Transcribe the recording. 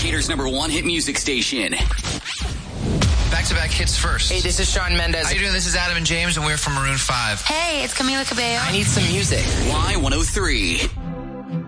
Gator's #1 hit music station. Back-to-back hits first. Hey, this is Shawn Mendes. How you doing? This is Adam and James, and we're from Maroon 5. Hey, it's Camila Cabello. I need some music. Y103.